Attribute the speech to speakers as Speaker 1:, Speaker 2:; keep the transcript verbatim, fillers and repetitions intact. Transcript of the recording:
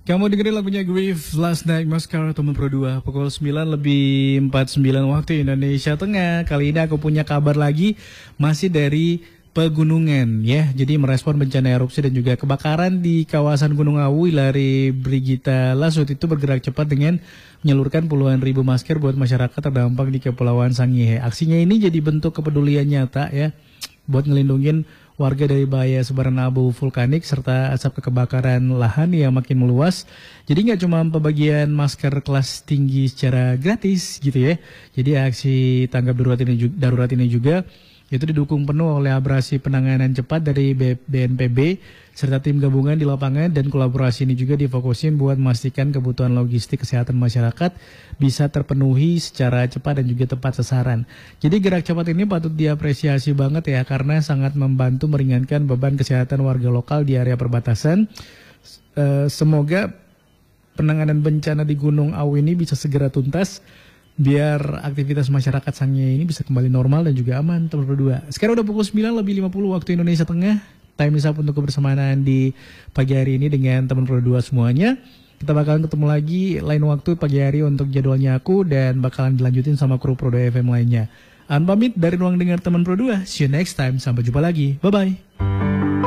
Speaker 1: Kamu dengerin lagunya Grief Last Night Mascara teman Pro dua pukul sembilan lebih empat puluh sembilan waktu Indonesia Tengah. Kali ini aku punya kabar lagi masih dari pegunungan ya. Jadi merespon bencana erupsi dan juga kebakaran di kawasan Gunung Awu, Ilari Brigita Lasut itu bergerak cepat dengan menyalurkan puluhan ribu masker buat masyarakat terdampak di Kepulauan Sangihe. Aksinya ini jadi bentuk kepedulian nyata ya buat ngelindungin warga dari bahaya sebaran abu vulkanik serta asap kebakaran lahan yang makin meluas. Jadi nggak cuma pembagian masker kelas tinggi secara gratis gitu ya. Jadi aksi tanggap darurat ini juga, darurat ini juga itu didukung penuh oleh operasi penanganan cepat dari B N P B serta tim gabungan di lapangan, dan kolaborasi ini juga difokusin buat memastikan kebutuhan logistik kesehatan masyarakat bisa terpenuhi secara cepat dan juga tepat sasaran. Jadi gerak cepat ini patut diapresiasi banget ya, karena sangat membantu meringankan beban kesehatan warga lokal di area perbatasan. E, semoga penanganan bencana di Gunung Awu ini bisa segera tuntas biar aktivitas masyarakat Sangihe ini bisa kembali normal dan juga aman. Teman berdua. Sekarang udah pukul sembilan lebih lima puluh waktu Indonesia Tengah. Time is up untuk kebersamaan di pagi hari ini dengan teman berdua semuanya. Kita bakalan ketemu lagi lain waktu pagi hari untuk jadwalnya aku, dan bakalan dilanjutin sama kru Pro dua F M lainnya. An pamit dari ruang dengar teman Pro dua. See you next time. Sampai jumpa lagi. Bye bye.